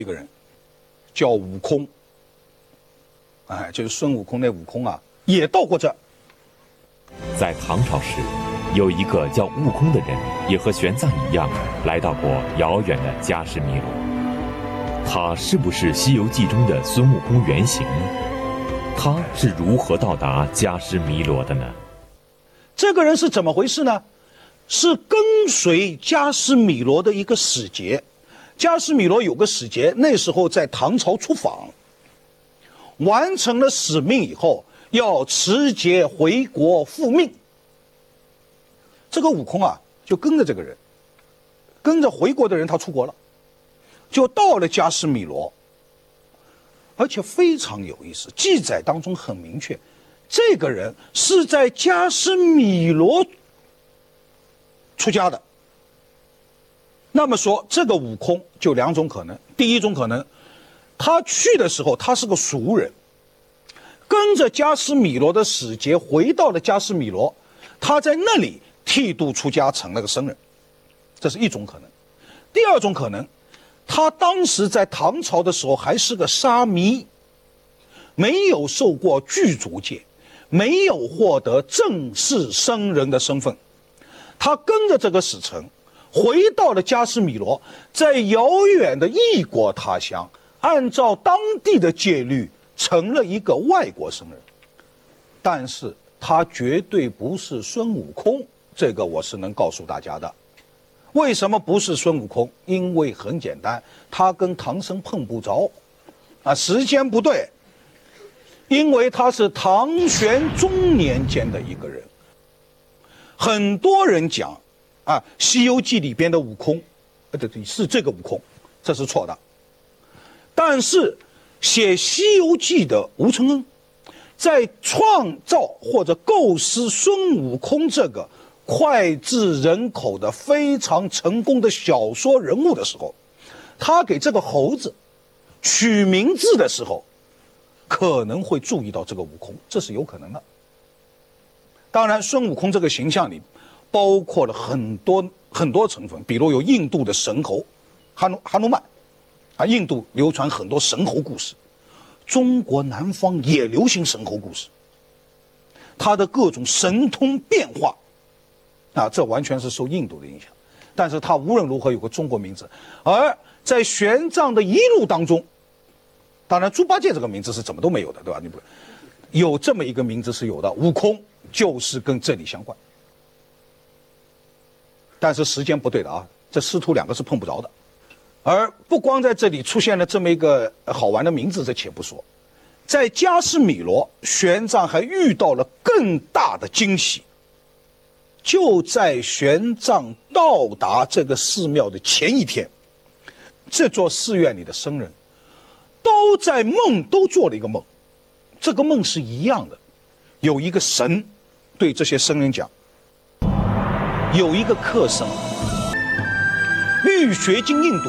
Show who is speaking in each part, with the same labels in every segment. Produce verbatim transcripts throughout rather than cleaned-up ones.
Speaker 1: 一个人叫悟空，哎，就是孙悟空那悟空啊，也到过这儿。
Speaker 2: 在唐朝时，有一个叫悟空的人，也和玄奘一样，来到过遥远的迦湿弥罗。他是不是《西游记》中的孙悟空原型呢？他是如何到达迦湿弥罗的呢？
Speaker 1: 这个人是怎么回事呢？是跟随迦湿弥罗的一个使节。迦湿弥罗有个使节，那时候在唐朝出访，完成了使命以后，要持节回国复命。这个悟空啊，就跟着这个人，跟着回国的人，他出国了，就到了迦湿弥罗。而且非常有意思，记载当中很明确，这个人是在迦湿弥罗出家的。那么说，这个悟空就两种可能。第一种可能，他去的时候他是个俗人，跟着迦湿弥罗的使节回到了迦湿弥罗，他在那里剃度出家成了个僧人，这是一种可能。第二种可能，他当时在唐朝的时候还是个沙弥，没有受过具足戒，没有获得正式僧人的身份。他跟着这个使臣回到了迦湿弥罗，在遥远的异国他乡，按照当地的戒律成了一个外国僧人。但是他绝对不是孙悟空，这个我是能告诉大家的。为什么不是孙悟空？因为很简单，他跟唐僧碰不着啊，时间不对。因为他是唐玄宗年间的一个人。很多人讲啊，《西游记》里边的悟空，呃，对对，是这个悟空，这是错的。但是写《西游记》的吴承恩，在创造或者构思孙悟空这个脍炙人口的非常成功的小说人物的时候，他给这个猴子取名字的时候，可能会注意到这个悟空，这是有可能的。当然，孙悟空这个形象里包括了很多很多成分，比如有印度的神猴哈努哈努曼啊，印度流传很多神猴故事，中国南方也流行神猴故事，他的各种神通变化啊，这完全是受印度的影响。但是他无论如何有个中国名字，而在玄奘的一路当中，当然猪八戒这个名字是怎么都没有的，对吧？你不有这么一个名字是有的，悟空就是跟这里相关。但是时间不对的啊，这师徒两个是碰不着的。而不光在这里出现了这么一个好玩的名字，这且不说，在迦湿弥罗，玄奘还遇到了更大的惊喜。就在玄奘到达这个寺庙的前一天，这座寺院里的僧人都在梦，都做了一个梦。这个梦是一样的，有一个神对这些僧人讲，有一个客僧欲学经印度，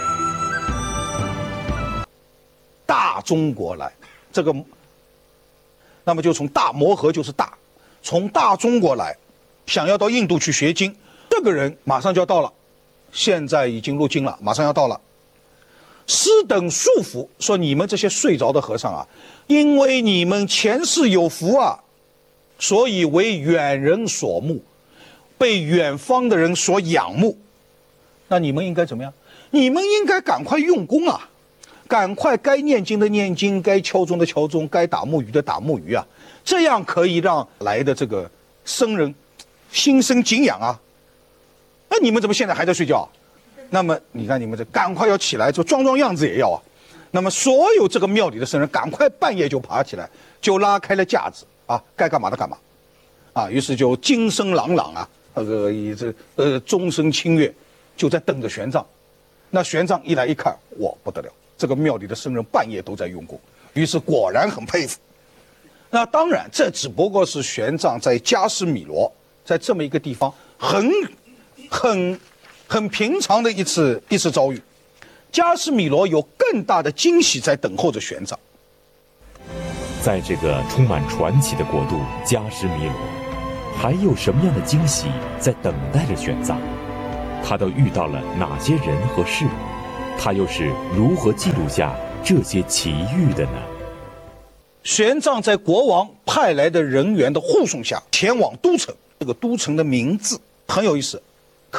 Speaker 1: 大中国来。这个那么就从大摩诃就是大，从大中国来，想要到印度去学经。这个人马上就要到了，现在已经入京了，马上要到了。师等束缚说，你们这些睡着的和尚啊，因为你们前世有福啊，所以为远人所慕，被远方的人所仰慕。那你们应该怎么样？你们应该赶快用功啊，赶快该念经的念经，该敲钟的敲钟，该打木鱼的打木鱼啊，这样可以让来的这个僧人心生敬仰啊。那你们怎么现在还在睡觉？那么你看，你们这赶快要起来，就装装样子也要啊。那么所有这个庙里的僧人赶快半夜就爬起来，就拉开了架子啊，该干嘛的干嘛啊。于是就金声朗朗啊，那个以这呃钟声清越，就在等着玄奘。那玄奘一来一看，哇，不得了，这个庙里的僧人半夜都在用功，于是果然很佩服。那当然，这只不过是玄奘在迦湿弥罗，在这么一个地方很很很平常的一次一次遭遇。迦湿弥罗有更大的惊喜在等候着玄奘。
Speaker 2: 在这个充满传奇的国度迦湿弥罗，还有什么样的惊喜在等待着玄奘？他都遇到了哪些人和事？ 他又是如何记录下这些奇遇的呢？
Speaker 1: 玄奘在国王派来的人员的护送下前往都城，这个都城的名字很有意思，